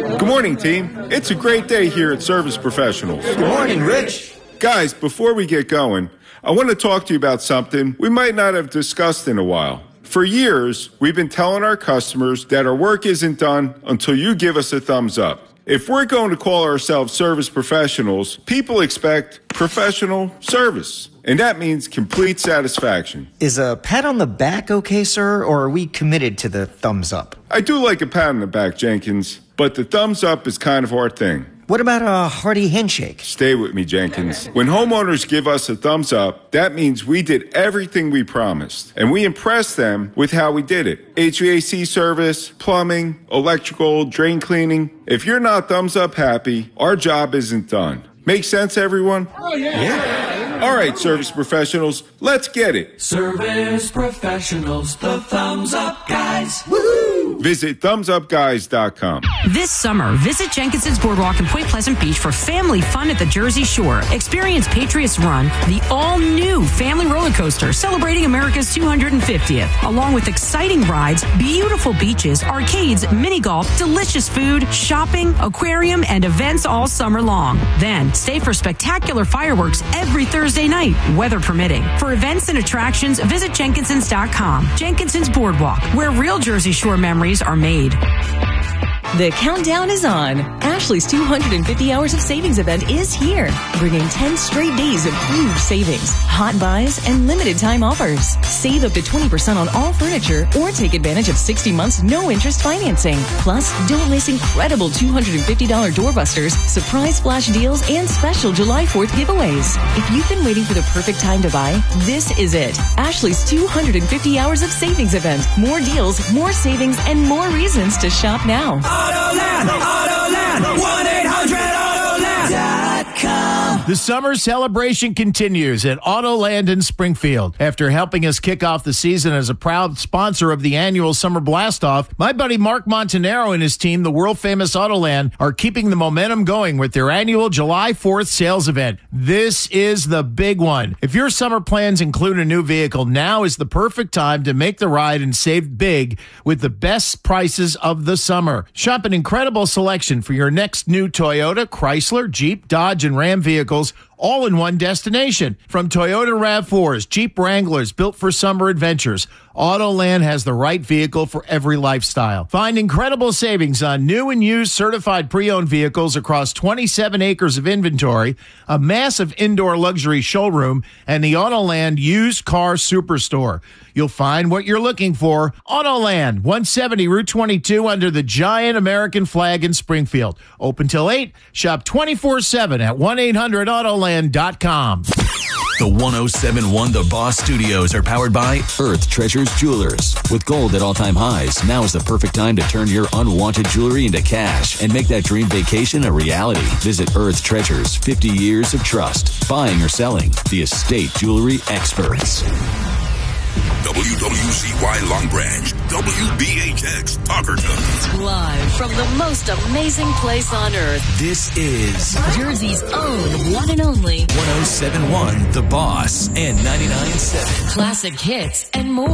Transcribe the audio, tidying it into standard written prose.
Good morning, team. It's a great day here at Service Professionals. Good morning, Rich. Guys, before we get going, I want to talk to you about something we might not have discussed in a while. For years, we've been telling our customers that our work isn't done until you give us a thumbs up. If we're going to call ourselves service professionals, people expect professional service, and that means complete satisfaction. Is a pat on the back okay, sir, or are we committed to the thumbs up? I do like a pat on the back, Jenkins, but the thumbs up is kind of our thing. What about a hearty handshake? Stay with me, Jenkins. When homeowners give us a thumbs up, that means we did everything we promised. And we impressed them with how we did it. HVAC service, plumbing, electrical, drain cleaning. If you're not thumbs up happy, our job isn't done. Make sense, everyone? Oh, yeah. All right, service professionals, let's get it. Service professionals, the thumbs up guys. Woo! Visit thumbsupguys.com. This summer, visit Jenkinson's Boardwalk in Point Pleasant Beach for family fun at the Jersey Shore. Experience Patriots Run, the all-new family roller coaster celebrating America's 250th, along with exciting rides, beautiful beaches, arcades, mini golf, delicious food, shopping, aquarium, and events all summer long. Then, stay for spectacular fireworks every Thursday night, weather permitting. For events and attractions, visit Jenkinsons.com. Jenkinson's Boardwalk, where real Jersey Shore memories are made. The countdown is on. Ashley's 250 Hours of Savings event is here, bringing 10 straight days of huge savings, hot buys, and limited time offers. Save up to 20% on all furniture or take advantage of 60 months no-interest financing. Plus, don't miss incredible $250 doorbusters, surprise flash deals, and special July 4th giveaways. If you've been waiting for the perfect time to buy, this is it. Ashley's 250 Hours of Savings event. More deals, more savings, and more reasons to shop now. Autoland, 1-800-AUTOLAND.com. The summer celebration continues at Autoland in Springfield. After helping us kick off the season as a proud sponsor of the annual Summer Blast-Off, my buddy Mark Montanaro and his team, the world-famous Autoland, are keeping the momentum going with their annual July 4th sales event. This is the big one. If your summer plans include a new vehicle, now is the perfect time to make the ride and save big with the best prices of the summer. Shop an incredible selection for your next new Toyota, Chrysler, Jeep, Dodge, and Ram vehicles, all in one destination. From Toyota RAV4s, Jeep Wranglers built for summer adventures, Autoland has the right vehicle for every lifestyle. Find incredible savings on new and used certified pre-owned vehicles across 27 acres of inventory, a massive indoor luxury showroom, and the Autoland Used Car Superstore. You'll find what you're looking for. Autoland, 170 Route 22 under the giant American flag in Springfield. Open till 8. Shop 24/7 at 1-800-AUTOLAND.com. The 107.1 The Boss Studios are powered by Earth Treasures Jewelers. With gold at all-time highs, now is the perfect time to turn your unwanted jewelry into cash and make that dream vacation a reality. Visit Earth Treasures, 50 years of trust. Buying or selling, the estate jewelry experts. WWCY Long Branch, WBHX Tuckerton. Live from the most amazing place on earth. This is Jersey's own one and only 107.1 The Boss and 99.7 Classic Hits and more.